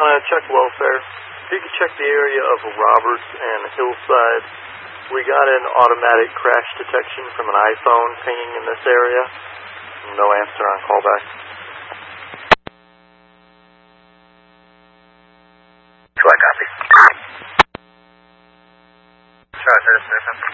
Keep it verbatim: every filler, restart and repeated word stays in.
Uh, check welfare. If you could check the area of Roberts and Hillside, we got an automatic crash detection from an iPhone pinging in this area. No answer on callback. Do I copy? Roger,